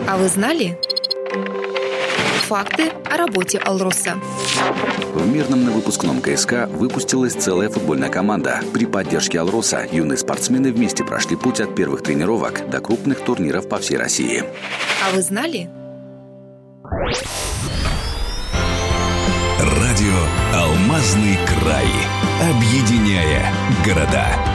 А вы знали? Факты о работе «Алроса». В Мирном на выпускном КСК выпустилась целая футбольная команда. При поддержке «Алроса» юные спортсмены вместе прошли путь от первых тренировок до крупных турниров по всей России. А вы знали? Радио «Алмазный край». Объединяя города.